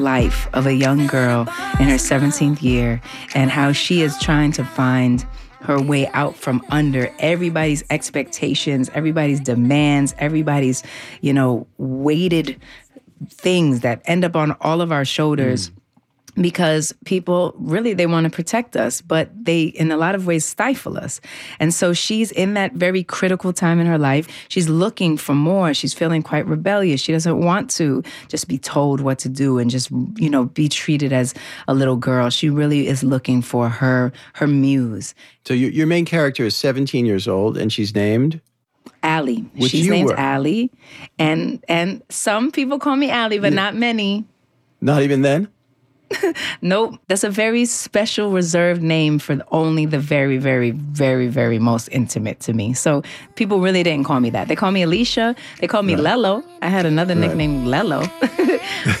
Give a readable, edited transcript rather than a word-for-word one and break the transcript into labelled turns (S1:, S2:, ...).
S1: life of a young girl in her 17th year and how she is trying to find her way out from under everybody's expectations, everybody's demands, everybody's, weighted things that end up on all of our shoulders. Because people really, they want to protect us, but they, in a lot of ways, stifle us. And so she's in that very critical time in her life. She's looking for more. She's feeling quite rebellious. She doesn't want to just be told what to do and just, be treated as a little girl. She really is looking for her muse.
S2: So your main character is 17 years old, and she's named?
S1: Allie.
S2: Which
S1: she's
S2: you
S1: named
S2: were.
S1: Allie. And some people call me Allie, but not many.
S2: Not even then?
S1: Nope. That's a very special, reserved name for only the very, very, very, very most intimate to me. So people really didn't call me that. They call me Alicia. They call me Lello. I had another nickname, Lello.